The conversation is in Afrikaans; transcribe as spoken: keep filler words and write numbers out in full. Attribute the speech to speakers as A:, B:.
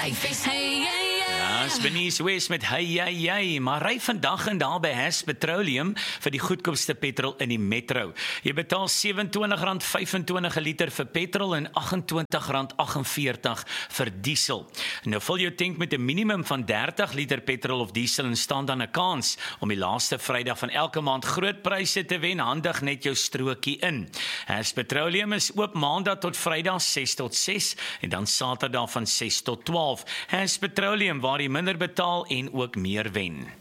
A: Hey, hey, hey.
B: Ja, is Benice West met hey, hey, hey, maar ry vandag en daar by Hess Petroleum vir die goedkoopste petrol in die metro. Jy betaal sewe-en-twintig rand vyf-en-twintig 'n liter vir petrol en agt-en-twintig rand agt-en-veertig vir diesel. Nou vul jou tank met 'n minimum van dertig liter petrol of diesel en staan dan 'n kans om die laaste Vrydag van elke maand groot pryse te wen. Handig net jou strokie in. Hess Petroleum is oop Maandag tot Vrydag ses tot ses en dan Saterdag van ses tot twaalf. Hess Petroleum waar jy minder betaal en ook meer wen.